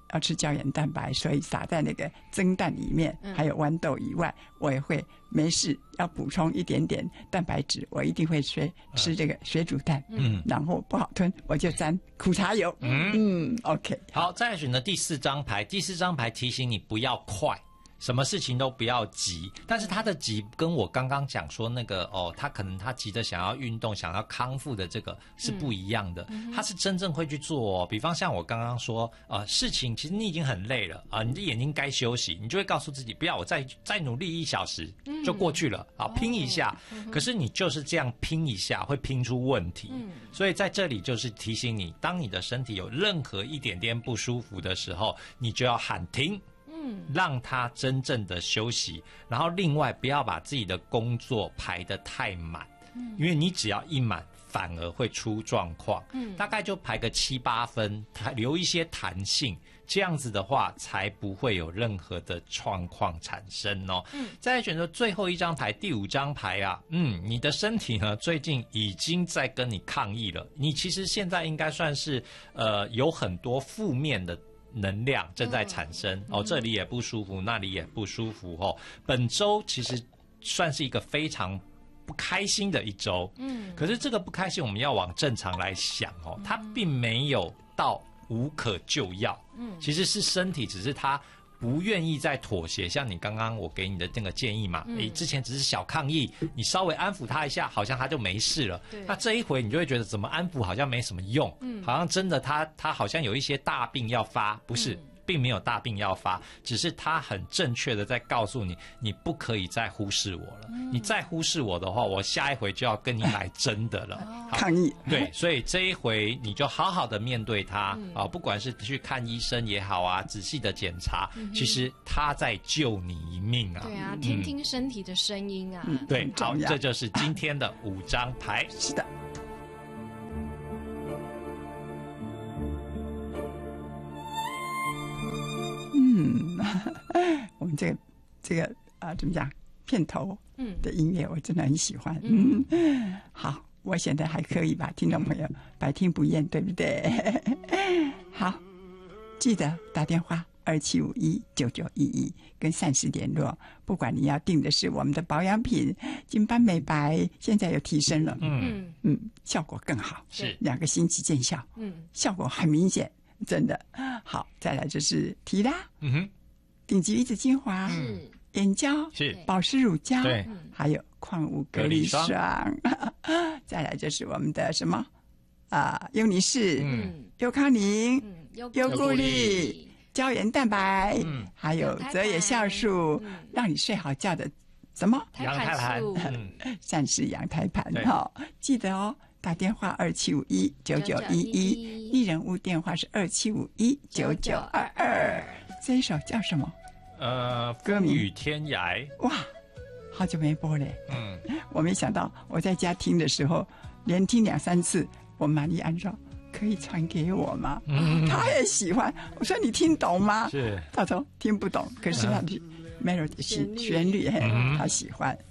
要吃胶原蛋白，所以撒在那个蒸蛋里面，还有豌豆以外，我也会没事要补充一点点蛋白质，我一定会吃这个水煮蛋，然后不好吞我就沾苦茶油，OK。 好，再来选择第4张牌。第4张牌提醒你不要快，什么事情都不要急，但是他的急跟我刚刚讲说那个他可能他急着想要运动、想要康复的这个是不一样的。他是真正会去做比方像我刚刚说事情其实你已经很累了你的眼睛该休息，你就会告诉自己不要，我再努力1小时就过去了拼一下。可是你就是这样拼一下会拼出问题。所以在这里就是提醒你，当你的身体有任何一点点不舒服的时候，你就要喊停，让他真正的休息。然后另外不要把自己的工作排得太满，因为你只要一满反而会出状况。大概就排个7、8分，留一些弹性，这样子的话才不会有任何的状况产生哦。再来选择最后一张牌，第5张牌啊，你的身体呢最近已经在跟你抗议了，你其实现在应该算是有很多负面的能量正在产生这里也不舒服，那里也不舒服本周其实算是一个非常不开心的一周。可是这个不开心我们要往正常来想它并没有到无可救药。其实是身体只是它不愿意再妥协，像你刚刚我给你的那个建议嘛，之前只是小抗议，你稍微安抚他一下，好像他就没事了。那这一回你就会觉得怎么安抚好像没什么用，好像真的他好像有一些大病要发，不是。并没有大病要发，只是他很正确的在告诉你，你不可以再忽视我了。你再忽视我的话，我下一回就要跟你来真的了。 抗议。 对，所以这一回你就好好的面对他不管是去看医生也好啊，仔细的检查，其实他在救你一命啊。 对啊，听听身体的声音啊。 对，好，这就是今天的5张牌。 是的。我们这个怎么讲？片头的音乐我真的很喜欢。好，我现在还可以吧，听众朋友百听不厌，对不对？好，记得打电话27519911跟善时联络。不管你要订的是我们的保养品、金斑美白，现在有提升了，效果更好， 是 2个星期见效，效果很明显。真的好，再来就是提拉，顶级鱼子精华，眼胶， 是保湿乳胶， 对， 还有矿物隔离霜。再来就是我们的什么优尼氏，优康宁，优固力，胶原蛋白，还有泽野酵素，让你睡好觉的什么阳胎盘， 善时阳胎盘。记得打电话27519911，丽人屋电话是27519922。这一首叫什么？ 歌名《雨天涯》。 哇，好久没播嘞。我没想到我在家听的时候，连听2、3次。我玛丽安说：“可以传给我吗？”他也喜欢。我说：“你听懂吗？” 是。 他说：“听不懂。”可是他的 melody 是旋律，他喜欢。